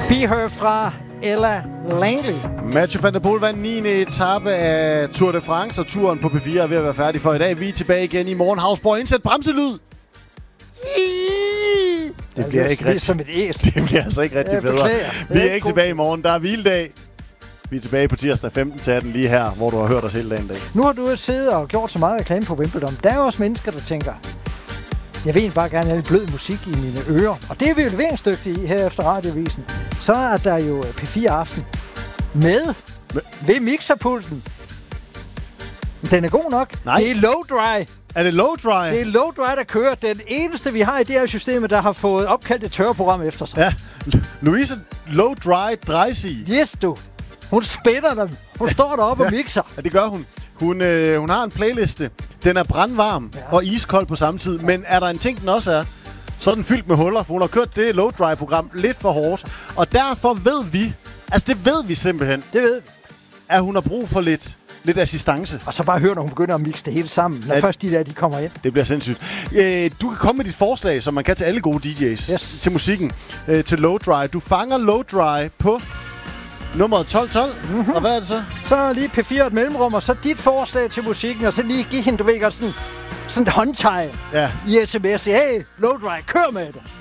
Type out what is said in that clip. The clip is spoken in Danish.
Be Her fra Ella Langley. Mathieu van der Poel vandt 9. etape af Tour de France, og turen på P4 er ved at være færdig for i dag. Vi er tilbage igen i morgen. Havsborg, indsæt bremselyd. Det bliver ikke rigtig som et æsel. Det bliver altså ikke rigtig bedre. Vi er ikke tilbage i morgen. Der er hviledag. Vi er tilbage på tirsdag 15-18 lige her, hvor du har hørt os hele dagen i dag. Nu har du siddet og gjort så meget reklame på Wimbledon. Der er jo også mennesker, der tænker, jeg vil bare gerne have lidt blød musik i mine ører. Og det er vi jo leveringsdygtige i her efter Radiovisen. Så er der jo P4 Aften med ved mixerpulten. Den er god nok. Nej. Det er low dry. Er det low dry? Det er low dry, der kører. Den eneste, vi har i det her system, der har fået opkaldt et tørreprogram efter sig. Ja. Louise Low Dry Dreisig. Yes, du. Hun spænder dem. Hun står deroppe og mixer. Ja, det gør hun. Hun har en playliste. Den er brandvarm og iskold på samme tid. Men er der en ting, den også er, så er den fyldt med huller, for hun har kørt det low dry program lidt for hårdt. Og derfor ved vi, altså det ved vi simpelthen, Det ved vi. at hun har brug for lidt assistance. Og så bare hør, når hun begynder at mixe det hele sammen, når først de kommer ind. Det bliver sindssygt. Du kan komme med dit forslag, som man kan til alle gode DJ's, til musikken, til low dry. Du fanger low dry på nummeret 1212. Mm-hmm. Og hvad er det så? Så lige P4 et mellemrum, og så dit forslag til musikken, og så lige give hende, du ved godt, sådan et håndtegn i sms. Hey, low dry, kør med det.